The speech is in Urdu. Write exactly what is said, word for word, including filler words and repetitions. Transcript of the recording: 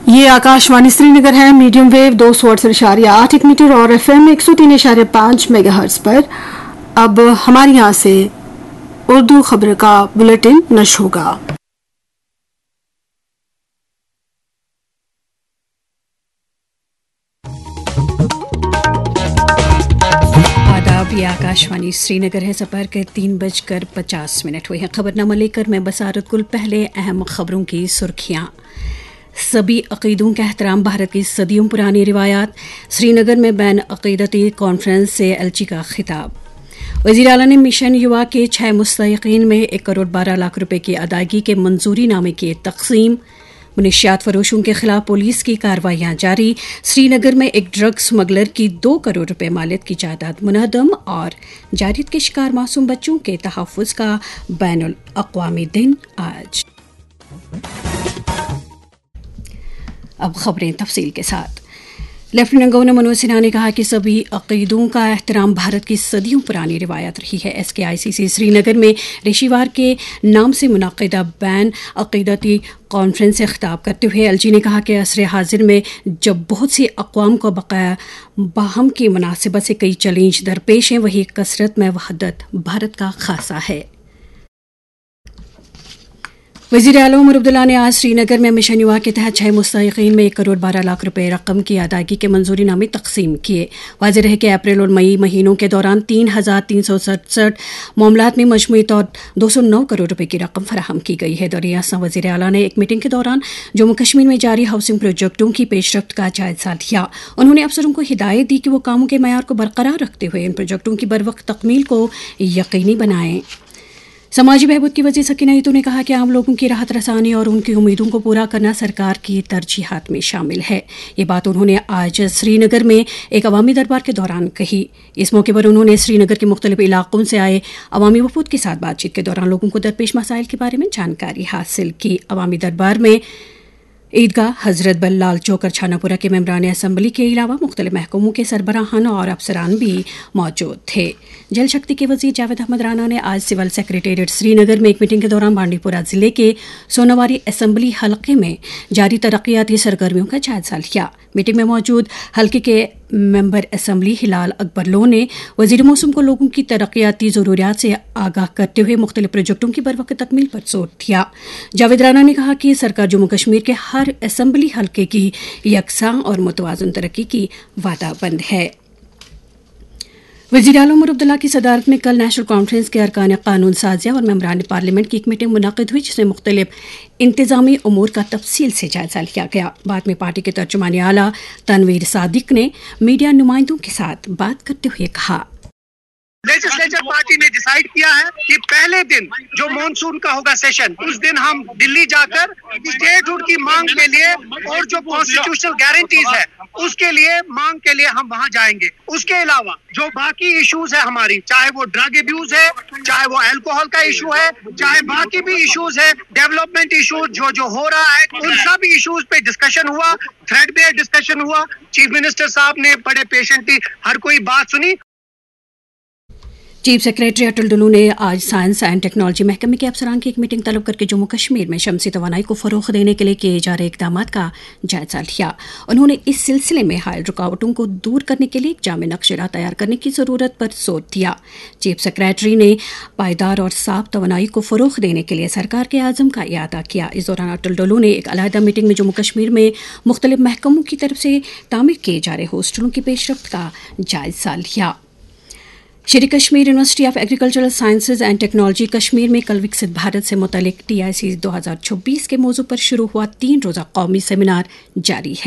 یہ آکاشوانی سری نگر ہے. میڈیم ویو دو سو اڑسٹھ اشاریہ آٹھ ایک میٹر اور ایف ایم ایک سو تین اشاریہ پانچ میگا ہرٹز پر. اب ہمارے یہاں سے اردو خبر کا بلیٹن نشر ہوگا. آداب، یہ آکاشوانی سری نگر ہے. سپر کے تین بج کر پچاس منٹ ہوئے ہیں. خبر نامہ لے کر میں بسارت گل. پہلے اہم خبروں کی سرخیاں. سبھی عقیدوں کا احترام، بھارت کی صدیوں پرانی روایات. سری نگر میں بین عقیدتی کانفرنس سے ایل جی کا خطاب. وزیر اعلیٰ نے مشن یوا کے چھ مستحقین میں ایک کروڑ بارہ لاکھ روپے کی ادائیگی کے منظوری نامے کی تقسیم. منشیات فروشوں کے خلاف پولیس کی کارروائیاں جاری. سری نگر میں ایک ڈرگ سمگلر کی دو کروڑ روپے مالیت کی جائیداد منہدم. اور جارحیت کے شکار معصوم بچوں کے تحفظ کا بین الاقوامی دن آج. اب خبریں تفصیل کے ساتھ. لیفٹیننٹ گورنر منوج سنہا نے کہا کہ سبھی عقیدوں کا احترام بھارت کی صدیوں پرانی روایت رہی ہے. ایس کے آئی سی سی سری نگر میں ریشیوار کے نام سے منعقدہ بین عقیدتی کانفرنس سے خطاب کرتے ہوئے ایل جی نے کہا کہ عصر حاضر میں جب بہت سی اقوام کو بقایا باہم کی مناسبت سے کئی چیلنج درپیش ہیں، وہی کثرت میں وحدت بھارت کا خاصہ ہے. وزیر اعلیٰ عمر عبداللہ نے آج سری نگر میں مشن یوا کے تحت چھ مستحقین میں ایک کروڑ بارہ لاکھ روپے رقم کی ادائیگی کے منظوری نامے تقسیم کیے. واضح رہے کہ اپریل اور مئی مہینوں کے دوران تین ہزار تین سو سڑسٹھ معاملات میں مجموعی طور دو سو نو کروڑ روپے کی رقم فراہم کی گئی ہے. دریاسا وزیر اعلیٰ نے ایک میٹنگ کے دوران جموں کشمیر میں جاری ہاؤسنگ پروجیکٹوں کی پیش رفت کا جائزہ لیا. انہوں نے افسروں کو ہدایت دی کہ وہ کاموں کے معیار کو برقرار رکھتے ہوئے ان پروجیکٹوں کی بروقت تکمیل کو یقینی بنائیں. سماجی بہبود کی وزیر سکینہ ہیتو نے کہا کہ عام لوگوں کی راحت رسانی اور ان کی امیدوں کو پورا کرنا سرکار کی ترجیحات میں شامل ہے. یہ بات انہوں نے آج سری نگر میں ایک عوامی دربار کے دوران کہی. اس موقع پر انہوں نے سری نگر کے مختلف علاقوں سے آئے عوامی وفود کے ساتھ بات چیت کے دوران لوگوں کو درپیش مسائل کے بارے میں جانکاری حاصل کی. عوامی دربار میں عیدگاہ، حضرت بل، لال چوک اور چھانا پورہ کے ممبران اسمبلی کے علاوہ مختلف محکموں کے سربراہان اور افسران بھی موجود تھے. جل شکتی کے وزیر جاوید احمد رانا نے آج سول سیکریٹریٹ سری نگر میں ایک میٹنگ کے دوران بانڈی پورہ ضلع کے سوناواری اسمبلی حلقے میں جاری ترقیاتی سرگرمیوں کا جائزہ لیا. میٹنگ میں موجود حلقے کے ممبر اسمبلی ہلال اکبر لو نے وزیر موسم کو لوگوں کی ترقیاتی ضروریات سے آگاہ کرتے ہوئے مختلف پروجیکٹوں کی بروقت تکمیل پر زور دیا. جاوید رانا نے کہا کہ سرکار جموں کشمیر کے ہر اسمبلی حلقے کی یکساں اور متوازن ترقی کی وعدہ بند ہے. وزیر اعلیٰ عمر عبداللہ کی صدارت میں کل نیشنل کانفرنس کے ارکان قانون سازیہ اور ممبران پارلیمنٹ کی ایک میٹنگ منعقد ہوئی، جس میں مختلف انتظامی امور کا تفصیل سے جائزہ لیا گیا. بعد میں پارٹی کے ترجمان اعلیٰ تنویر صادق نے میڈیا نمائندوں کے ساتھ بات کرتے ہوئے کہا، لیجسلیچر پارٹی نے ڈیسائیڈ کیا ہے کہ پہلے دن جو مانسون کا ہوگا سیشن، اس دن ہم دلی جا کر اسٹیٹ ہوڈ کی مانگ کے لیے اور جو کانسٹیٹیوشنل گارنٹیز ہے اس کے لیے مانگ کے لیے ہم وہاں جائیں گے. اس کے علاوہ جو باقی ایشوز ہے ہماری، چاہے وہ ڈرگ ابیوز ہے، چاہے وہ الکوہول کا ایشو ہے، چاہے باقی بھی ایشوز ہے، ڈیولپمنٹ ایشوز جو جو ہو رہا ہے، ان سب ایشوز پہ ڈسکشن ہوا، تھریڈ بیئر ڈسکشن ہوا. چیف منسٹر صاحب نے بڑے پیشنٹلی ہر کوئی بات سنی. چیف سیکریٹری اٹل ڈلو نے آج سائنس اینڈ ٹیکنالوجی محکمے کے افسران کی ایک میٹنگ طلب کر کے جموں کشمیر میں شمسی توانائی کو فروغ دینے کے لیے کیے جا رہے اقدامات کا جائزہ لیا. انہوں نے اس سلسلے میں حائل رکاوٹوں کو دور کرنے کے لیے ایک جامع نقشہ راہ تیار کرنے کی ضرورت پر زور دیا. چیف سیکریٹری نے پائیدار اور صاف توانائی کو فروغ دینے کے لیے سرکار کے عزم کا اعادہ کیا. اس دوران اٹل ڈلو نے ایک علیحدہ میٹنگ میں جموں کشمیر میں مختلف محکموں کی طرف سے تعمیر کیے جا رہے ہاسٹلوں کی پیش رفت کا جائزہ لیا. شری Kashmir university of agricultural sciences and technology Kashmir میں کل وکست بھارت سے متعلق ٹی آئی سی دو ہزار چوبیس کے موضوع پر شروع ہوا تین روزہ قومی سیمینار جاری ہے.